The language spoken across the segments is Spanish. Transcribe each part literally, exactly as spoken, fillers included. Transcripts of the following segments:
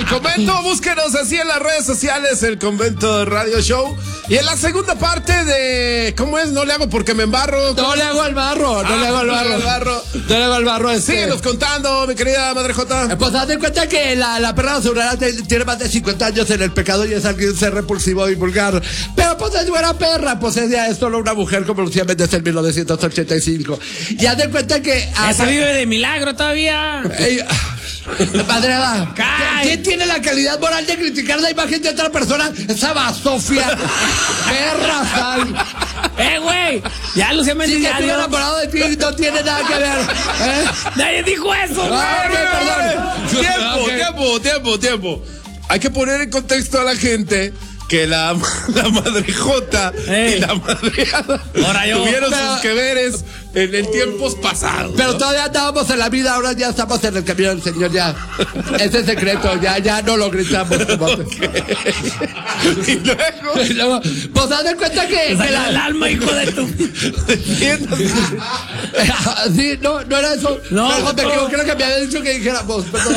Convento, búsquenos así en las redes sociales, el Convento Radio Show. Y en la segunda parte de, ¿cómo es? No le hago porque me embarro. No le hago al barro, no ah, le hago al barro. No le hago al barro. No le hago al barro. Este. Síguenos contando, mi querida Madre Jota. Pues haz de cuenta que la, la perra basurera tiene más de cincuenta años en el pecado y es alguien ser repulsivo y vulgar. Pero pues es buena perra, pues ella es solo una mujer como Lucía Méndez en mil novecientos ochenta y cinco. Y haz de cuenta que... Esa vive de milagro todavía. Ey, Madreda, ¿quién tiene la calidad moral de criticar la imagen de otra persona? Esa basofia. Perra, sal. Eh, güey. Ya Lucía Méndez. Sí, que ya estoy no. enamorado de ti, no tiene nada que ver. ¿Eh? Nadie dijo eso, güey. Ah, ok, perdón. Tiempo, Ok. tiempo, tiempo, tiempo. Hay que poner en contexto a la gente que la, la Madre Jota Ey. y la Madreada Ahora yo. tuvieron Pero- sus que veres en, en tiempos pasados. Pero ¿no? todavía estábamos en la vida, ahora ya estamos en el camino del Señor, ya. Ese es secreto, ya, ya no lo gritamos. Como Y luego, Y luego, pues haz de cuenta que, Te que salió la, el alma, hijo de tu. sí, no, no era eso. No, Pero me no. equivoqué, creo que me había dicho que dijéramos. Perdón.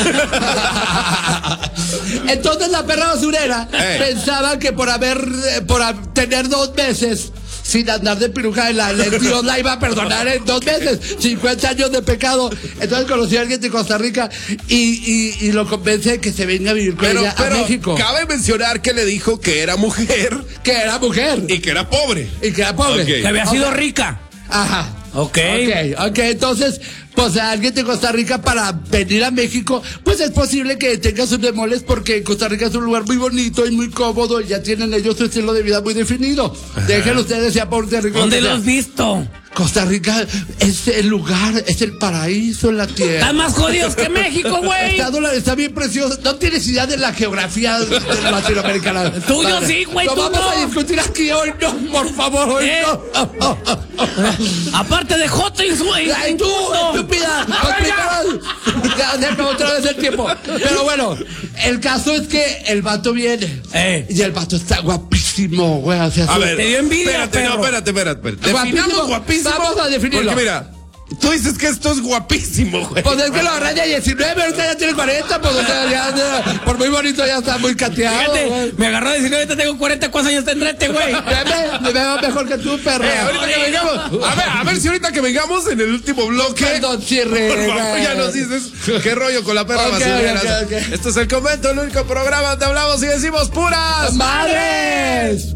Entonces la perra basurera Ey. pensaba que por haber, eh, por a- tener dos meses sin andar de peluca en la, el Dios la iba a perdonar en dos meses, cincuenta años de pecado. Entonces conocí a alguien de Costa Rica y, y, y lo convence de que se venga a vivir con pero, ella pero a México. cabe mencionar que le dijo que era mujer Que era mujer y que era pobre. y que era pobre. Ok. Que había sido rica. Ajá. Ok. Ok, ok, entonces, pues a alguien de Costa Rica para venir a México, pues es posible que tenga sus bemoles porque Costa Rica es un lugar muy bonito y muy cómodo y ya tienen ellos su estilo de vida muy definido. Déjenlo ustedes ya por territorio. ¿Dónde lo has visto? Costa Rica es el lugar, es el paraíso en la tierra. Están más jodidos que México, güey. Está, dólar, está bien precioso. No tienes idea de la geografía de latinoamericana. Tú, yo sí, güey, Lo tú vamos no. a discutir aquí hoy, no, por favor, hoy ¿Eh? no. Aparte de Joto y su. ¡Ay, tú, estúpida! Los Ya se acabó otra vez el tiempo. Pero bueno, el caso es que el vato viene. Eh. Y el vato está guapísimo, güey. O sea, A su- ver, Te dio envidia, espérate, perro. no, espérate, espérate, espérate. Guapísimo. Definamos guapísimo. Vamos a definirlo. Porque mira, tú dices que esto es guapísimo, güey. Pues es que lo agarré de diecinueve, ahorita ya tiene cuarenta, pues o sea, ya, ya, por muy bonito ya está muy cateado. Fíjate, güey. me agarró a decir, ahorita tengo cuarenta, ¿cuántos años tendré este, güey? Veme, me veo mejor que tú, perro. Eh, ahorita que vengamos, a ver, a ver si ahorita que vengamos en el último bloque. Perdón, cierre, Por favor, güey. ya nos dices qué rollo con la perra Ok, basurera. ok, ok. Esto es el Convento, el único programa donde hablamos y decimos puras ¡Madres!